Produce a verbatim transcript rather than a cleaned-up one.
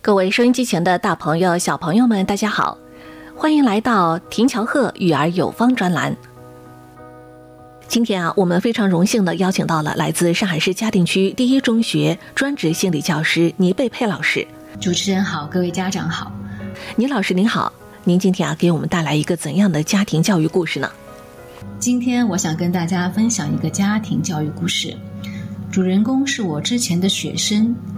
各位收音机前的大朋友小朋友们大家好，欢迎来到田乔鹤育儿有方专栏。今天啊，我们非常荣幸的邀请到了来自上海市嘉定区第一中学专职心理教师倪贝佩老师。 主持人好，各位家长好。 倪老师您好，您今天啊给我们带来一个怎样的家庭教育故事呢？ 今天我想跟大家分享一个家庭教育故事，主人公是我之前的学生，